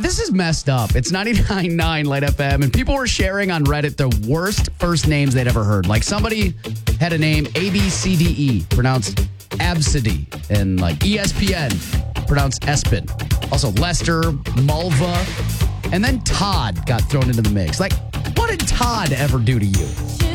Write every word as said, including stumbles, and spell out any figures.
this is messed up. It's ninety-nine point nine Light F M, and people were sharing on Reddit the worst first names they'd ever heard. Like somebody had a name A B C D E, pronounced Absidy, and like E S P N, pronounced Espin. Also Lester, Mulva, and then Todd got thrown into the mix. Like, what did Todd ever do to you?